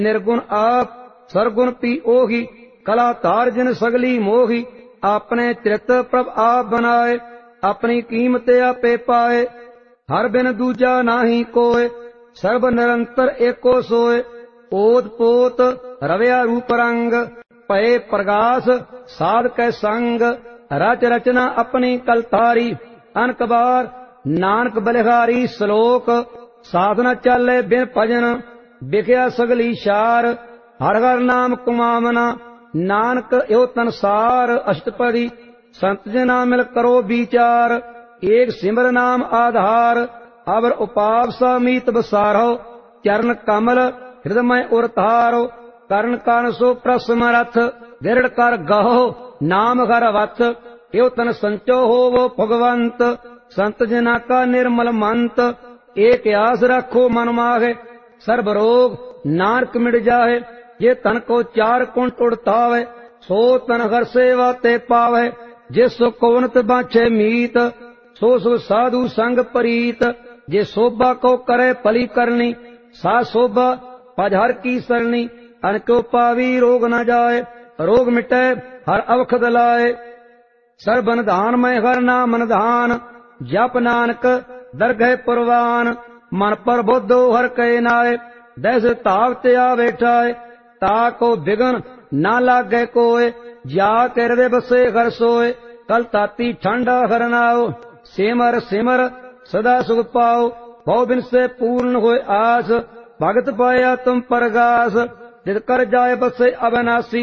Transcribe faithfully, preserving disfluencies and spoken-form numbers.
निर्गुण आप सरगुण पी ओही, कला तार जिन सगली मोही। अपने चित प्रभ आप बनाए, अपनी कीमत आपे पाए। हर बिन दूजा नाही कोय, सर्ब निरंतर एको सोय। ओत पोत रव्या रूप रंग, भये प्रगास साध कै संग। रच रचना अपनी कलतारी, अनक बार नानक बलिहारी। श्लोक साधना चाले बिन भजन, बिख्या सगली शार। हर हर नाम कुमावना, नानक यो तनसार। अष्टपदी संत जना मिल करो विचार, एक सिमर नाम आधार। अवर उपाव समीत बसारो, चरण कमल हृदय उरतारो। करण कान सो प्रसमरथ, दृढ़ कर गहो नाम घर वथ। यो तन संचो होवो भगवंत, संत जना का निर्मल मंत। एक आस रखो मन माहे, सर्ब रोग नानक मिट जाहे। ये तन को चार कुंट उड़तावे, सो तन हर सेवा ते पावे। जिस सो कोवनत बाछे मीत, सो सो साधु संग परीत। जे शोभा को करे पली करनी, सा शोभा पजहर की सरनी। अनको पावी रोग न जाए, रोग मिटे हर अवखद लाए। सर्बन धान में हर नाम निधान, जप नानक दरगह पुरवान। मन पर बुद्धो हर कहे नाय, दैस तावत आवे ठाय। ताको बिगन ना लागे कोय, जाके हृदय बसे घर सोए। कल ताती ठंडा हर नाओ, सिमर सिमर सदा सुख पाओ। भव बिन से पूर्ण होए आस, भगत पाया तुम परगास। जित कर जाय बसे अविनाशी,